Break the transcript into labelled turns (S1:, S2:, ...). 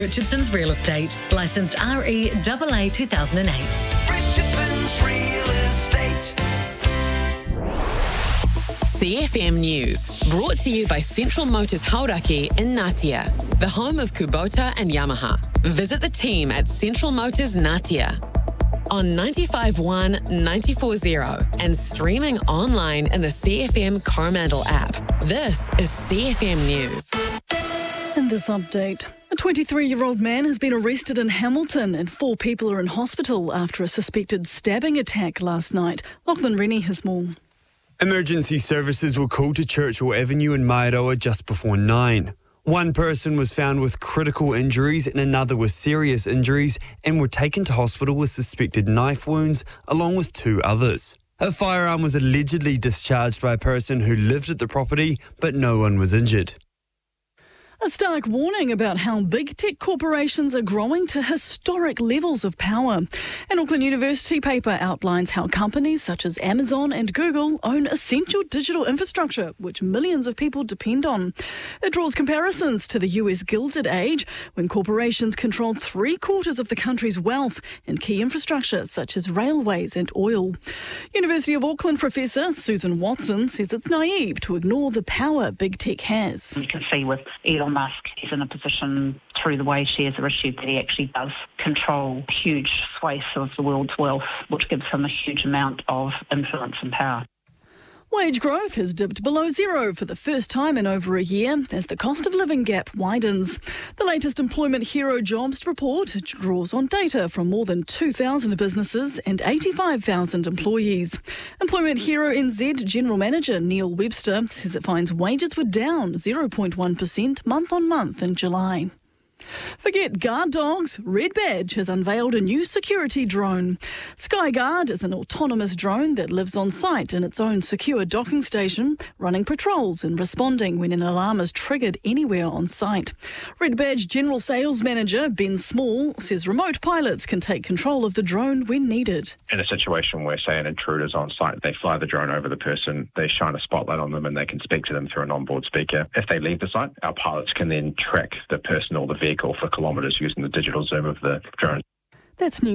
S1: Richardson's Real Estate, licensed REAA 2008.
S2: Richardson's Real Estate.
S3: CFM News, brought to you by Central Motors Hauraki in Ngatea, the home of Kubota and Yamaha. Visit the team at Central Motors Ngatea on 95.1, 94.0 and streaming online in the CFM Coromandel app. This is CFM News.
S4: In this update, a 23-year-old man has been arrested in Hamilton and 4 people are in hospital after a suspected stabbing attack last night. Lachlan Rennie has more.
S5: Emergency services were called to Churchill Avenue in Mairoa just before 9. One person was found with critical injuries and another with serious injuries and were taken to hospital with suspected knife wounds, along with 2 others. A firearm was allegedly discharged by a person who lived at the property, but no one was injured.
S4: A stark warning about how big tech corporations are growing to historic levels of power. An Auckland University paper outlines how companies such as Amazon and Google own essential digital infrastructure, which millions of people depend on. It draws comparisons to the US Gilded Age, when corporations controlled 3/4 of the country's wealth and key infrastructure such as railways and oil. University of Auckland professor Susan Watson says it's naive to ignore the power big tech has.
S6: You can see with Elon Musk, he's in a position through the way shares are issued that he actually does control huge swathes of the world's wealth, which gives him a huge amount of influence and power.
S4: Wage growth has dipped below zero for the first time in over a year as the cost of living gap widens. The latest Employment Hero jobs report draws on data from more than 2,000 businesses and 85,000 employees. Employment Hero NZ General Manager Neil Webster says it finds wages were down 0.1% month on month in July. Forget guard dogs, Red Badge has unveiled a new security drone. Skyguard is an autonomous drone that lives on site in its own secure docking station, running patrols and responding when an alarm is triggered anywhere on site. Red Badge General Sales Manager Ben Small says remote pilots can take control of the drone when needed.
S7: In a situation where, say, an intruder's on site, they fly the drone over the person, they shine a spotlight on them and they can speak to them through an onboard speaker. If they leave the site, our pilots can then track the person or the vehicle for kilometres using the digital zoom of the drone.
S4: That's new.